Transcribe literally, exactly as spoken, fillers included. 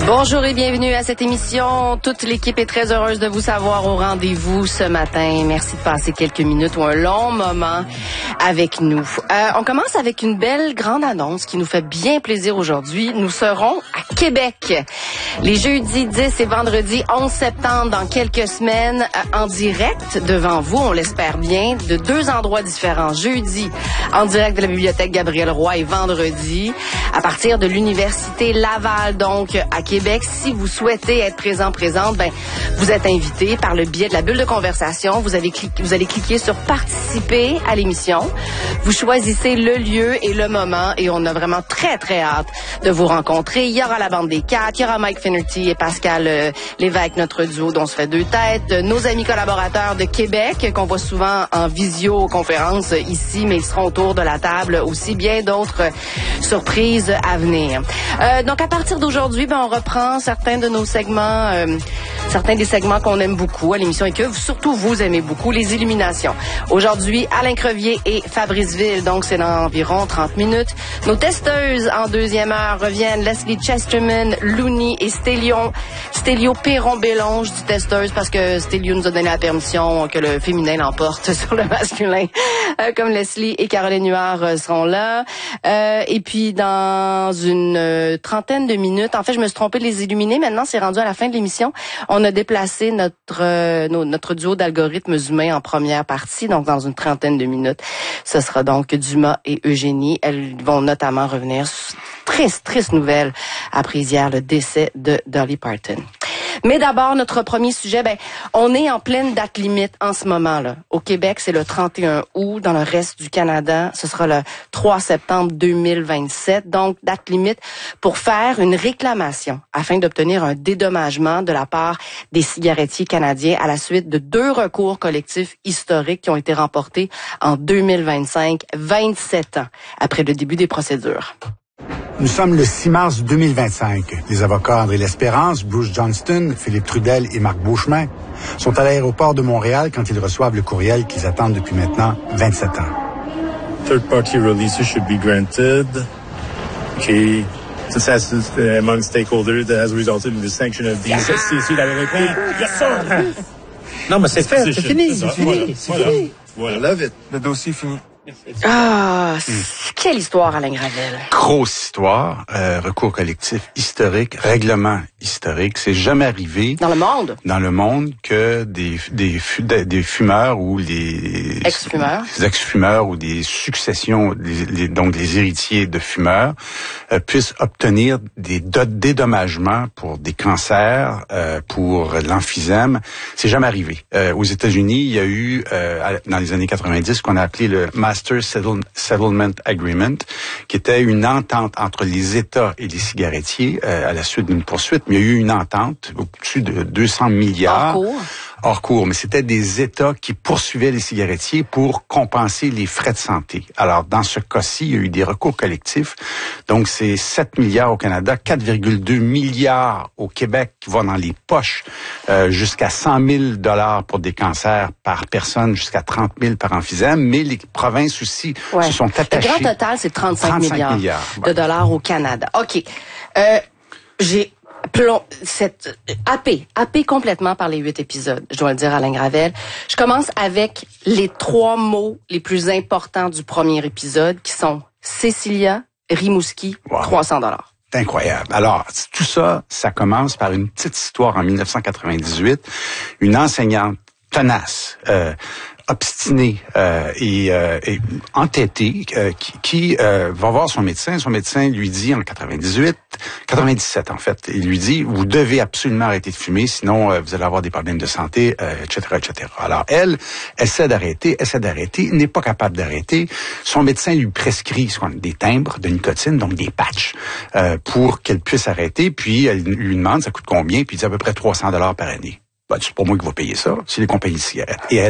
Bonjour et bienvenue à cette émission. Toute l'équipe est très heureuse de vous savoir au rendez-vous ce matin. Merci de passer quelques minutes ou un long moment avec nous. Euh, on commence avec une belle grande annonce qui nous fait bien plaisir aujourd'hui. Nous serons à Québec les jeudis dix et vendredi onze septembre dans quelques semaines en direct devant vous, on l'espère bien, de deux endroits différents. Jeudi en direct de la bibliothèque Gabriel Roy et vendredi à partir de l'Université Laval, donc à Québec. Si vous souhaitez être présent, présente, ben, vous êtes invité par le biais de la bulle de conversation. Vous avez cliqué, vous allez cliquer sur participer à l'émission. Vous choisissez le lieu et le moment et on a vraiment très, très hâte de vous rencontrer. Il y aura la bande des quatre, il y aura Mike Finnerty et Pascal euh, Lévesque, notre duo dont se fait deux têtes. Nos amis collaborateurs de Québec qu'on voit souvent en visioconférence ici, mais ils seront autour de la table aussi. Bien d'autres surprises à venir. Euh, donc, à partir d'aujourd'hui, ben, on reprend certains de nos segments, euh, certains des segments qu'on aime beaucoup à l'émission et que surtout vous aimez beaucoup, les illuminations. Aujourd'hui, Alain Crevier et Fabrice Ville, donc c'est dans environ trente minutes. Nos testeuses en deuxième heure reviennent Leslie Chesterman, Looney et Stélion, Stélio Perron-Bélon. Je dis testeuse parce que Stélio nous a donné la permission que le féminin l'emporte sur le masculin, euh, comme Leslie et Caroline Huard euh, seront là. Euh, et puis dans une euh, trentaine de minutes, en fait, je me suis trompée de les illuminer. Maintenant, c'est rendu à la fin de l'émission. On a déplacé notre euh, nos, notre duo d'algorithmes humains en première partie, donc dans une trentaine de minutes. Ce sera donc Dumas et Eugénie. Elles vont notamment revenir sur triste, triste nouvelle après hier, le décès de Dolly Parton. Mais d'abord, notre premier sujet, ben, on est en pleine date limite en ce moment-là. Au Québec, c'est le trente et un août. Dans le reste du Canada, ce sera le trois septembre deux mille vingt-sept. Donc, date limite pour faire une réclamation afin d'obtenir un dédommagement de la part des cigarettiers canadiens à la suite de deux recours collectifs historiques qui ont été remportés en deux mille vingt-cinq, vingt-sept ans après le début des procédures. Nous sommes le six mars deux mille vingt-cinq. Les avocats André L'Espérance, Bruce Johnston, Philippe Trudel et Marc Beauchemin sont à l'aéroport de Montréal quand ils reçoivent le courriel qu'ils attendent depuis maintenant vingt-sept ans. Third-party releases should be granted. Okay. Consensus among stakeholders that has resulted in the sanction of these. C'est ici la vérité. Yes, sir! Non, mais c'est fait, c'est fini, c'est fini, c'est fini. Voilà. Love it. Le dossier fini. Ah, mmh. Quelle histoire, Alain Gravel. Grosse histoire, euh, recours collectif historique, règlement historique. C'est jamais arrivé dans le monde. Dans le monde que des des des fumeurs ou les ex-fumeurs, des ex-fumeurs ou des successions, des, les, donc des héritiers de fumeurs euh, puissent obtenir des dédommagements pour des cancers, euh, pour l'emphysème. C'est jamais arrivé. Euh, aux États-Unis, il y a eu euh, dans les années quatre-vingt-dix ce qu'on a appelé le Master Settlement Agreement, qui était une entente entre les États et les cigarettiers euh, à la suite d'une poursuite. Mais il y a eu une entente au-dessus de deux cents milliards. Hors cours. Hors cours, mais c'était des États qui poursuivaient les cigarettiers pour compenser les frais de santé. Alors, dans ce cas-ci, il y a eu des recours collectifs. Donc, c'est sept milliards au Canada, quatre virgule deux milliards au Québec qui vont dans les poches, euh, jusqu'à cent mille dollars pour des cancers par personne, jusqu'à trente mille par emphysème. Mais les provinces aussi ouais. se sont attachées. Le grand total, c'est trente-cinq, trente-cinq milliards, milliards de dollars au Canada. OK. Euh, j'ai... Plomb, cette happé, happé complètement par les huit épisodes, je dois le dire, Alain Gravel. Je commence avec les trois mots les plus importants du premier épisode, qui sont Cécilia, Rimouski, wow. trois cents dollars. C'est incroyable. Alors, tout ça, ça commence par une petite histoire en dix-neuf cent quatre-vingt-dix-huit. Une enseignante tenace, euh, obstinée euh, et, euh, et entêtée euh, qui, qui euh, va voir son médecin. Son médecin lui dit en quatre-vingt-dix-huit, quatre-vingt-dix-sept en fait, il lui dit vous devez absolument arrêter de fumer, sinon euh, vous allez avoir des problèmes de santé, euh, et cetera, et cetera. Alors elle essaie d'arrêter, essaie d'arrêter, n'est pas capable d'arrêter. Son médecin lui prescrit ce qu'on a, des timbres de nicotine, donc des patchs, euh, pour qu'elle puisse arrêter. Puis elle lui demande ça coûte combien, puis il dit à peu près trois cents dollars par année. Ben, c'est pas moi qui va payer ça, c'est les compagnies de cigarettes. Et elle